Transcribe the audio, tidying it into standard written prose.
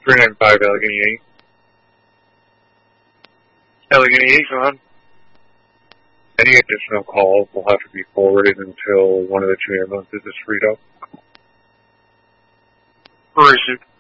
395 Allegheny 8. Allegheny 8, go on. Any additional calls will have to be forwarded until one of the two ambulances is freed up. Where is it?